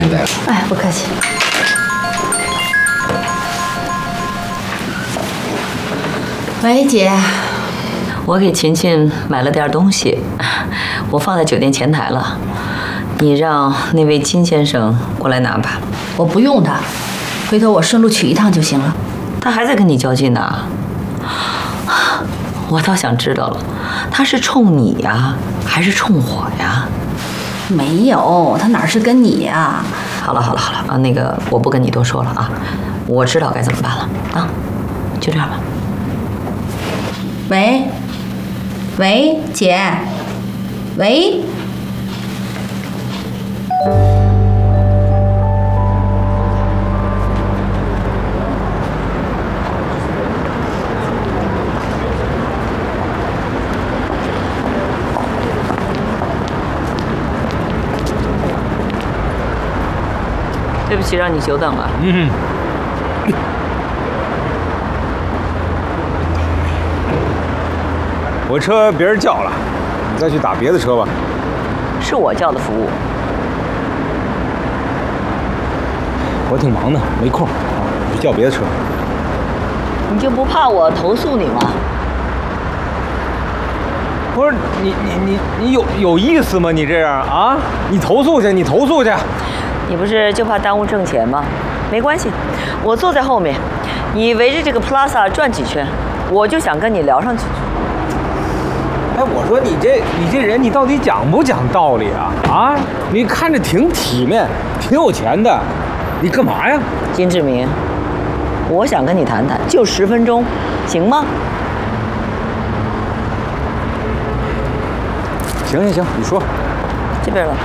哎，不客气。喂，姐， 我给琴琴买了点东西，我放在酒店前台了，你让那位金先生过来拿吧。 我不用他，回头我顺路取一趟就行了。 他还在跟你较劲呢。我倒想知道了，他是冲你呀，还是冲我呀？ 没有，他哪是跟你呀？ 好了啊，那个我不跟你多说了啊，我知道该怎么办了啊，就这样吧。 喂，喂，姐，喂。 对不起，让你久等了。 我车别人叫了，你再去打别的车吧。 是我叫的服务。 我挺忙的，没空，你去叫别的车。 你就不怕我投诉你吗？ 不是你有意思吗？你这样啊？你投诉去，你投诉去。 你不是就怕耽误挣钱吗？没关系，我坐在后面，你围着这个 Plaza 转几圈，我就想跟你聊上几句。 哎，我说你这人，你到底讲不讲道理啊？啊，你看着挺体面，挺有钱的，你干嘛呀？ 金志明，我想跟你谈谈，就10分钟，行吗？ 行，你说。 这边了。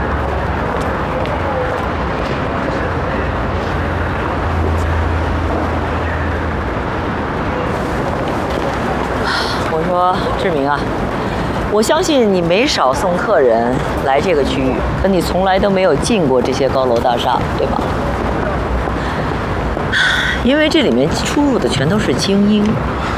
我说志明啊，我相信你没少送客人来这个区域，可你从来都没有进过这些高楼大厦，对吧？因为这里面出入的全都是精英，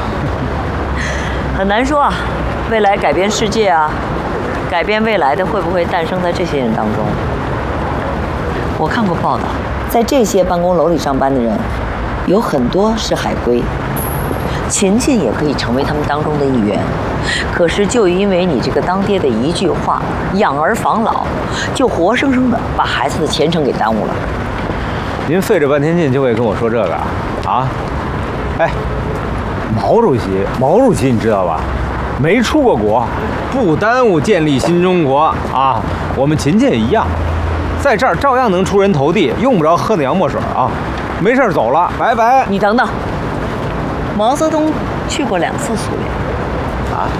很难说啊，未来改变世界啊，改变未来的会不会诞生在这些人当中？我看过报道，在这些办公楼里上班的人，有很多是海归。秦晋也可以成为他们当中的一员，可是就因为你这个当爹的一句话“养儿防老”，就活生生的把孩子的前程给耽误了。 您费这半天劲就为跟我说这个啊？哎，毛主席你知道吧？没出过国，不耽误建立新中国啊！我们秦晋也一样，在这儿照样能出人头地，用不着喝那洋墨水啊！没事走了，拜拜。 你等等。毛泽东去过2次苏联， 啊，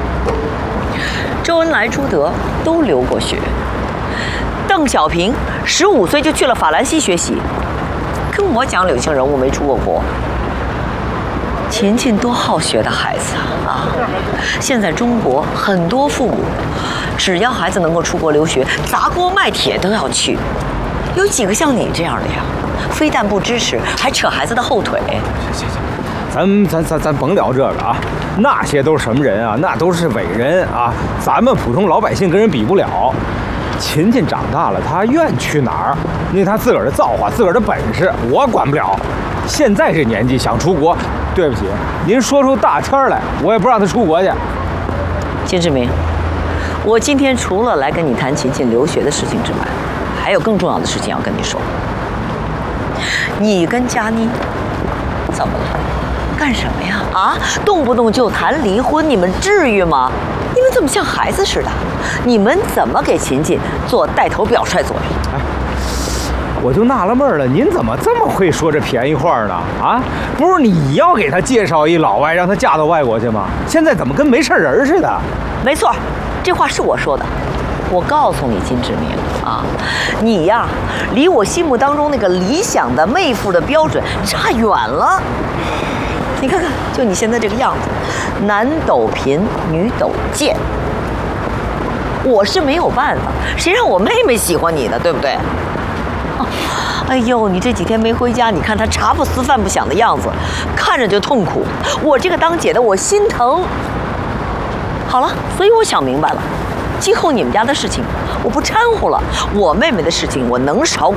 周恩来、朱德都流过血，邓小平15岁就去了法兰西学习，跟我讲柳姓人物没出过国。秦晋多好学的孩子啊！现在中国很多父母，只要孩子能够出国留学，砸锅卖铁都要去，有几个像你这样的呀？非但不支持，还扯孩子的后腿。 行。咱甭聊这个啊，那些都是什么人啊？那都是伟人啊！咱们普通老百姓跟人比不了。秦晋长大了，他愿去哪儿，那他自个儿的造化，自个儿的本事，我管不了。现在这年纪想出国，对不起，您说出大天来，我也不让他出国去。 金志明，我今天除了来跟你谈秦晋留学的事情之外，还有更重要的事情要跟你说。你跟佳妮怎么了？干什么呀？啊，动不动就谈离婚，你们至于吗？你们怎么像孩子似的？你们怎么给秦晋做带头表率作用？ 哎，我就纳了闷了，您怎么这么会说这便宜话呢？啊，不是你要给他介绍一老外，让他嫁到外国去吗？现在怎么跟没事人似的？ 没错，这话是我说的。我告诉你，金志明啊，你呀，离我心目当中那个理想的妹夫的标准差远了。你看看，就你现在这个样子，男抖贫，女抖贱。我是没有办法，谁让我妹妹喜欢你的，对不对？哦，哎呦，你这几天没回家，你看她茶不思饭不想的样子，看着就痛苦。我这个当姐的，我心疼。好了，所以我想明白了，今后你们家的事情， 我不掺和了。我妹妹的事情我能少管。